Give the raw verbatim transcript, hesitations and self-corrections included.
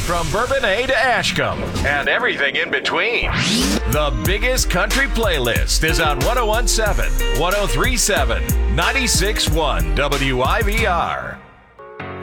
From Bourbonnais to Ashcombe and everything in between. The biggest country playlist is on one oh one point seven, one oh three point seven, ninety-six point one W I V R.